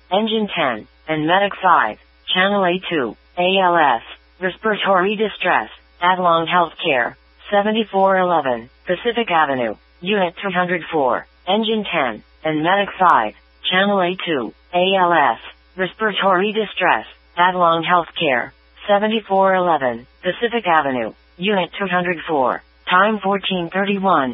Engine 10, and Medic 5, Channel A2, ALS, Respiratory Distress, Adlong Healthcare, 7411, Pacific Avenue, Unit 304, Engine 10, and Medic 5, Channel A2, ALS, Respiratory Distress, Adlong Healthcare, 7411, Pacific Avenue, Unit 204, time 14:31.